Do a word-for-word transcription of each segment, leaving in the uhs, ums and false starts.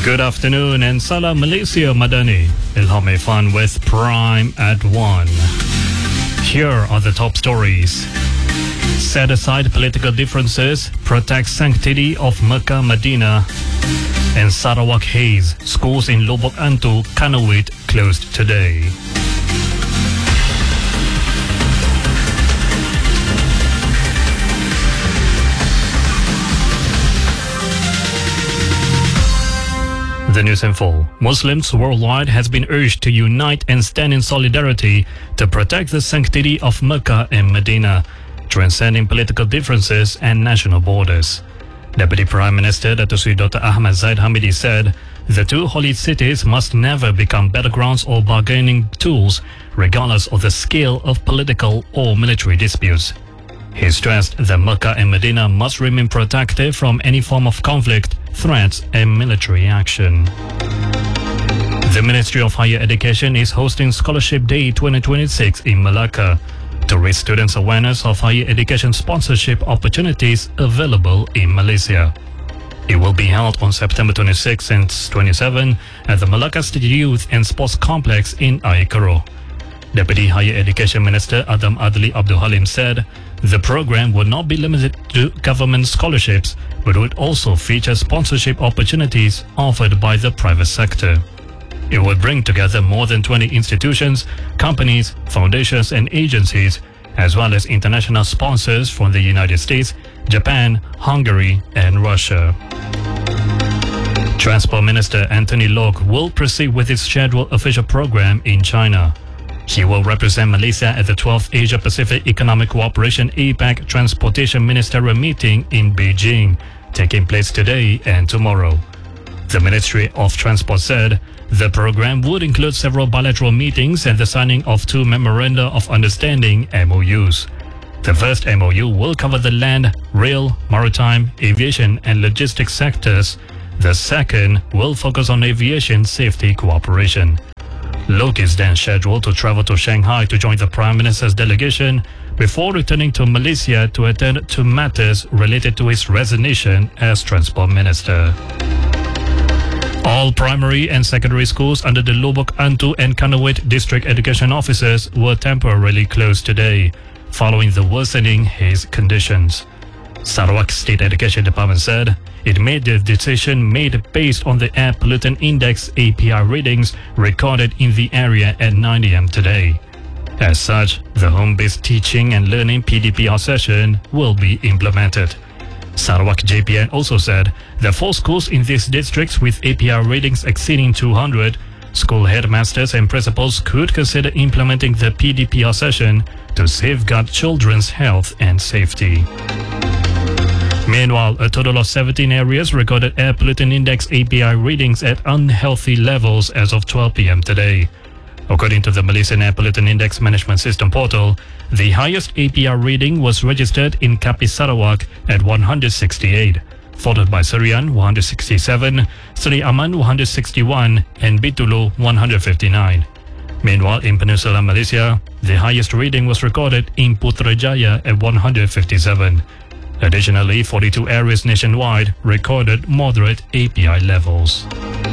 Good afternoon and Salam Malaysia Madani. Ilham Irfan with Prime at one. Here are the top stories. Set aside political differences, protect sanctity of Mecca, Medina. And Sarawak haze, schools in Lubuk Antu, Kanawit closed today. The news in full. Muslims worldwide has been urged to unite and stand in solidarity to protect the sanctity of Mecca and Medina, transcending political differences and national borders. Deputy Prime Minister Dato' Sri Doctor Ahmad Zaid Hamidi said, the two holy cities must never become battlegrounds or bargaining tools, regardless of the scale of political or military disputes. He stressed that Mecca and Medina must remain protected from any form of conflict, threats and military action. The Ministry of Higher Education is hosting Scholarship Day twenty twenty-six in Malacca to raise students' awareness of higher education sponsorship opportunities available in Malaysia. It will be held on September twenty-sixth and twenty-seventh at the Malacca State Youth and Sports Complex in Air Keroh. Deputy Higher Education Minister Adam Adli Abdul Halim said the program will not be limited to government scholarships, but would also feature sponsorship opportunities offered by the private sector. It will bring together more than twenty institutions, companies, foundations and agencies, as well as international sponsors from the United States, Japan, Hungary and Russia. Transport Minister Anthony Loke will proceed with his scheduled official program in China. He will represent Malaysia at the twelfth Asia-Pacific Economic Cooperation APEC Transportation Ministerial Meeting in Beijing, taking place today and tomorrow. The Ministry of Transport said the program would include several bilateral meetings and the signing of two Memoranda of Understanding M O Us. The first M O U will cover the land, rail, maritime, aviation and logistics sectors. The second will focus on aviation safety cooperation. Loke is then scheduled to travel to Shanghai to join the Prime Minister's delegation before returning to Malaysia to attend to matters related to his resignation as Transport Minister. All primary and secondary schools under the Lubuk Antu and Kanawit District Education Offices were temporarily closed today, following the worsening haze conditions. Sarawak State Education Department said it made the decision made based on the Air Pollutant Index A P I readings recorded in the area at nine a m today. As such, the home-based teaching and learning P D P R session will be implemented. Sarawak J P N also said that for schools in these districts with A P R readings exceeding two hundred, school headmasters and principals could consider implementing the P D P R session to safeguard children's health and safety. Meanwhile, a total of seventeen areas recorded Air Pollutant Index A P I readings at unhealthy levels as of twelve p m today. According to the Malaysian Air Pollutant Index Management System portal, the highest A P I reading was registered in Kapis Sarawak at one hundred sixty-eight, followed by Serian one hundred sixty-seven, Seri Aman one hundred sixty-one and Bitulu one hundred fifty-nine. Meanwhile, in Peninsular Malaysia, the highest reading was recorded in Putrajaya at one hundred fifty-seven. Additionally, forty-two areas nationwide recorded moderate A P I levels.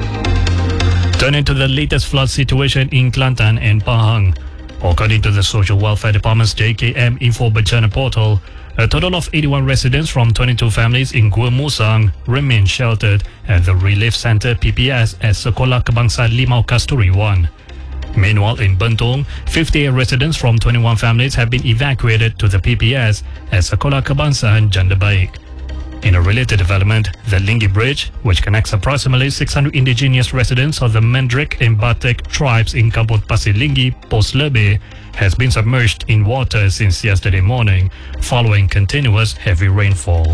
Turning to the latest flood situation in Kelantan and Pahang. According to the Social Welfare Department's J K M Info Bencana portal, a total of eighty-one residents from twenty-two families in Gua Musang remain sheltered at the Relief Centre P P S at Sekolah Kebangsaan Limau Kasturi one. Meanwhile, in Bentong, fifty-eight residents from twenty-one families have been evacuated to the P P S at Sekolah Kebangsaan Janda Baik. In a related development, the Linggi Bridge, which connects approximately six hundred indigenous residents of the Mendrik and Batek tribes in Kampung Pasir Linggi, Pos Lebeh, has been submerged in water since yesterday morning, following continuous heavy rainfall.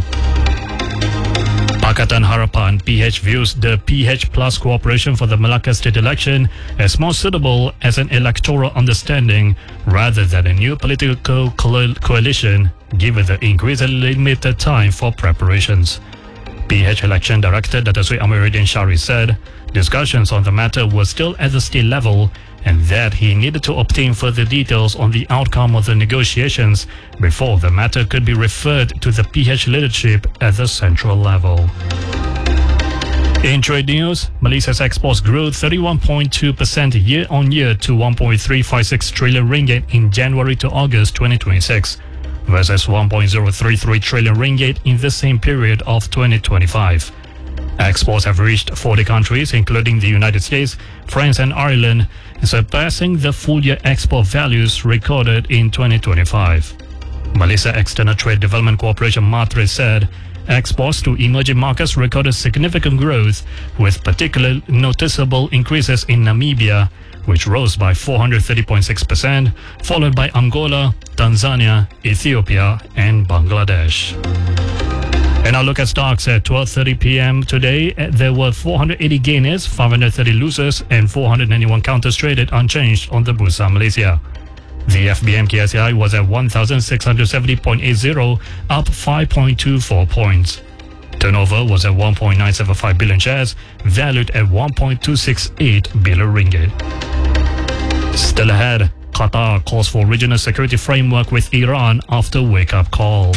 Pakatan Harapan P H views the P H Plus cooperation for the Malacca state election as more suitable as an electoral understanding rather than a new political co- coalition, given the increasingly limited time for preparations. P H Election Director Dato' Sri Amiruddin Shari said discussions on the matter were still at the state level and that he needed to obtain further details on the outcome of the negotiations before the matter could be referred to the P H leadership at the central level. In trade news, Malaysia's exports grew thirty-one point two percent year-on-year to one point three five six trillion ringgit in January to August twenty twenty-six, versus one point zero three three trillion ringgit in the same period of twenty twenty-five. Exports have reached forty countries, including the United States, France and Ireland, surpassing the full-year export values recorded in twenty twenty-five. Malaysia External Trade Development Corporation MATRE said exports to emerging markets recorded significant growth, with particularly noticeable increases in Namibia, which rose by four hundred thirty point six percent, followed by Angola, Tanzania, Ethiopia and Bangladesh. And now look at stocks at twelve thirty p.m. today. There were four hundred eighty gainers, five hundred thirty losers and four hundred ninety-one counters traded unchanged on the Bursa Malaysia. The F B M K S C I was at one thousand six hundred seventy point eight zero, up five point two four points. Turnover was at one point nine seven five billion shares, valued at one point two six eight billion ringgit. Still ahead, Qatar calls for regional security framework with Iran after wake-up call.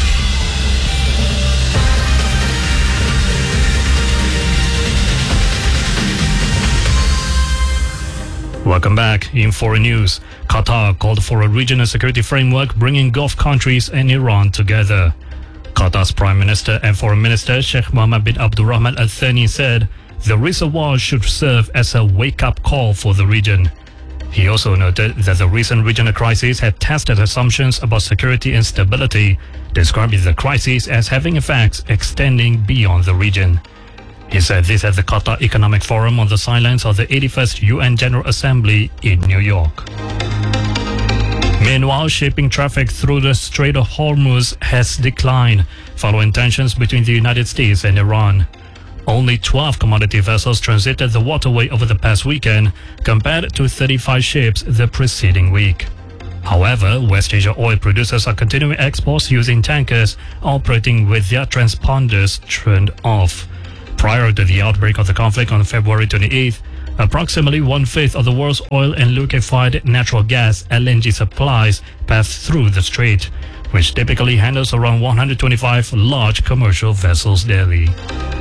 Welcome back. In foreign news, Qatar called for a regional security framework bringing Gulf countries and Iran together. Qatar's Prime Minister and Foreign Minister Sheikh Mohammed bin Abdulrahman Al Thani said the recent war should serve as a wake-up call for the region. He also noted that the recent regional crises had tested assumptions about security and stability, describing the crisis as having effects extending beyond the region. He said this at the Qatar Economic Forum on the sidelines of the eighty-first U N General Assembly in New York. Meanwhile, shipping traffic through the Strait of Hormuz has declined following tensions between the United States and Iran. Only twelve commodity vessels transited the waterway over the past weekend, compared to thirty-five ships the preceding week. However, West Asia oil producers are continuing exports using tankers operating with their transponders turned off. Prior to the outbreak of the conflict on February twenty-eighth, approximately one-fifth of the world's oil and liquefied natural gas L N G supplies pass through the strait, which typically handles around one hundred twenty-five large commercial vessels daily.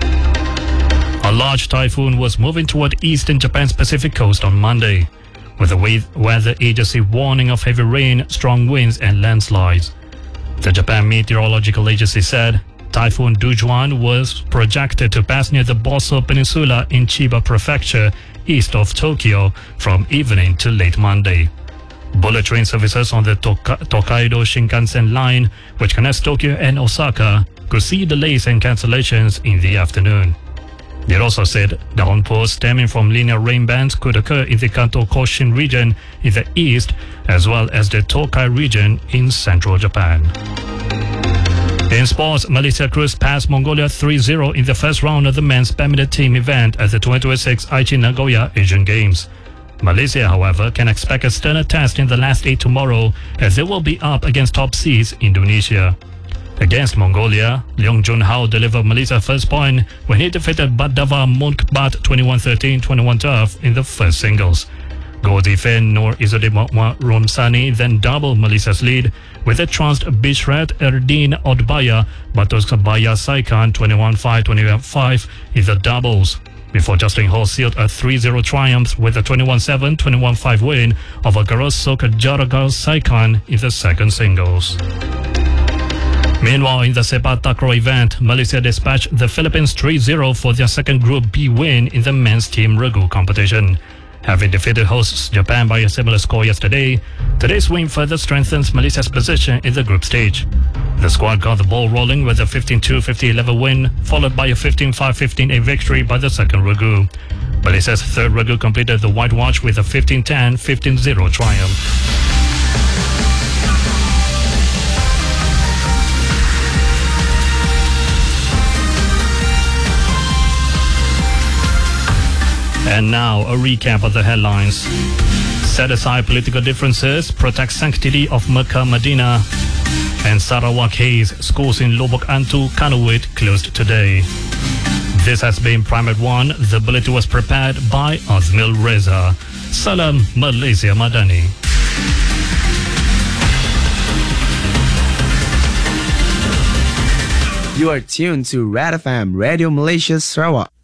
A large typhoon was moving toward eastern Japan's Pacific coast on Monday, with the weather agency warning of heavy rain, strong winds and landslides. The Japan Meteorological Agency said Typhoon Dujuan was projected to pass near the Boso Peninsula in Chiba Prefecture, east of Tokyo, from evening to late Monday. Bullet train services on the Toka- Tokaido Shinkansen line, which connects Tokyo and Osaka, could see delays and cancellations in the afternoon. It also said downpours stemming from linear rain bands could occur in the Kanto Koshin region in the east, as well as the Tokai region in central Japan. In sports, Malaysia cruised past Mongolia three zero in the first round of the men's badminton team event at the twenty twenty-six Aichi Nagoya Asian Games. Malaysia, however, can expect a sterner test in the last eight tomorrow, as they will be up against top seeds Indonesia. Against Mongolia, Leong Junhao delivered Malaysia's first point when he defeated Badava Munkbat twenty-one thirteen, twenty-one twelve in the first singles. Gordy Fen Nor Izzudin Romsani then doubled Malaysia's lead with a trounced Bishrat Erdin Odbaya Batos Kabaya Saikan twenty-one five, twenty-one five in the doubles, before Justin Hall sealed a three zero triumph with a twenty-one seven, twenty-one five win over Garos Soka Jaragal Saikan in the second singles. Meanwhile, in the Sepak Takraw event, Malaysia dispatched the Philippines three zero for their second Group B win in the men's team regu competition. Having defeated hosts Japan by a similar score yesterday, today's win further strengthens Malaysia's position in the group stage. The squad got the ball rolling with a fifteen two, fifteen eleven win, followed by a fifteen five, fifteen eight victory by the second regu. Malaysia's third regu completed the whitewash with a fifteen ten, fifteen zero triumph. And now, a recap of the headlines. Set aside political differences, protect sanctity of Mecca, Medina. And Sarawak Haze, schools in Lubuk Antu, Kanawit closed today. This has been Prime at one. The bulletin was prepared by Azmil Reza. Salam Malaysia Madani. You are tuned to Red F M Radio Malaysia Sarawak.